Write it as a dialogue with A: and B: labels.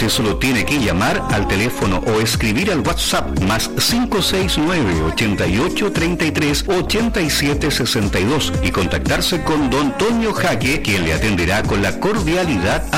A: Usted solo tiene que llamar al teléfono o escribir al WhatsApp más 569-8833-8762 y contactarse con don Tonio Jaque, quien le atenderá con la cordialidad